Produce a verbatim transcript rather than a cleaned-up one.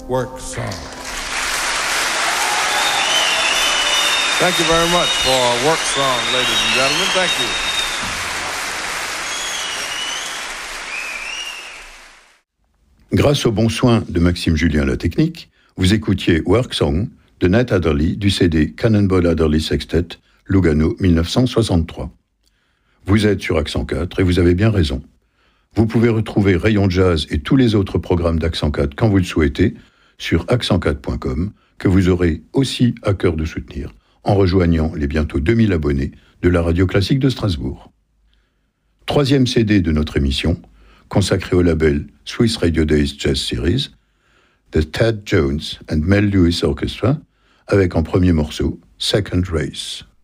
Work Song. Thank you very much for Work Song, ladies and gentlemen. Thank you. Grâce aux bons soins de Maxime Julien La Technique, vous écoutiez Work Song de Nat Adderley du C D Cannonball Adderley Sextet, Lugano dix-neuf cent soixante-trois. Vous êtes sur Accent quatre et vous avez bien raison. Vous pouvez retrouver Rayon Jazz et tous les autres programmes d'Accent quatre quand vous le souhaitez sur accent quatre point com, que vous aurez aussi à cœur de soutenir en rejoignant les bientôt deux mille abonnés de la Radio Classique de Strasbourg. Troisième C D de notre émission, consacré au label Swiss Radio Days Jazz Series, The Tad Jones and Mel Lewis Orchestra, avec en premier morceau Second Race.